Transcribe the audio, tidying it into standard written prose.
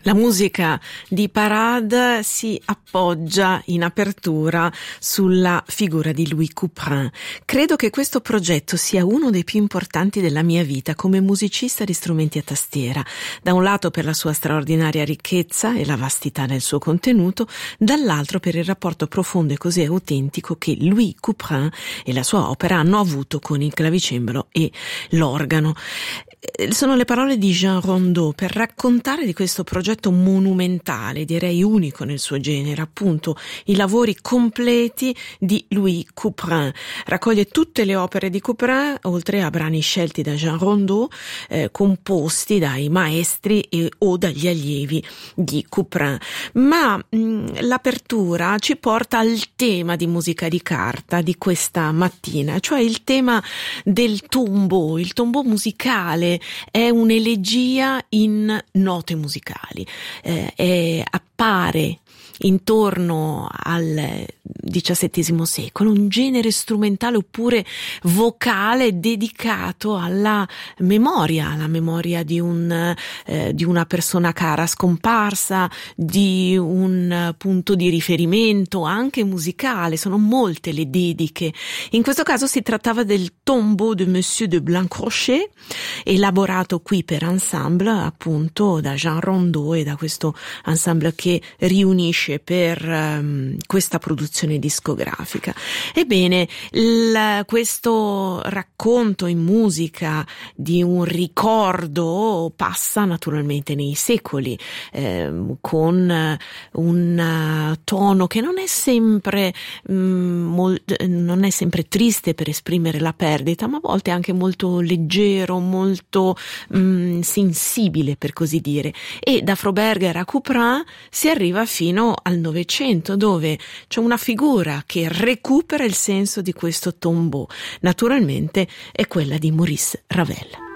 La musica di Parade si appoggia in apertura sulla figura di Louis Couperin. Credo che questo progetto sia uno dei più importanti della mia vita come musicista di strumenti a tastiera. Da un lato per la sua straordinaria ricchezza e la vastità del suo contenuto, dall'altro per il rapporto profondo e così autentico che Louis Couperin e la sua opera hanno avuto con il clavicembalo e l'organo. Sono le parole di Jean Rondeau per raccontare di questo progetto monumentale, direi unico nel suo genere, appunto i lavori completi di Louis Couperin. Raccoglie tutte le opere di Couperin, oltre a brani scelti da Jean Rondeau, composti dai maestri o dagli allievi di Couperin. Ma l'apertura ci porta al tema di musica di carta di questa mattina, cioè il tema del tombeau, il tombeau musicale. È un'elegia in note musicali, appare intorno al XVII secolo un genere strumentale oppure vocale dedicato alla memoria di una persona cara scomparsa, di un punto di riferimento anche musicale. Sono molte le dediche. In questo caso si trattava del tombeau de Monsieur de Blancrochet, elaborato qui per ensemble appunto da Jean Rondeau e da questo ensemble che riunisce per questa produzione discografica. Ebbene, questo racconto in musica di un ricordo passa naturalmente nei secoli, con un tono che non è sempre triste per esprimere la perdita, ma a volte anche molto leggero, molto sensibile, per così dire. E da Froberger a Couperin si arriva fino al Novecento, dove c'è una figura che recupera il senso di questo tombeau. Naturalmente è quella di Maurice Ravel.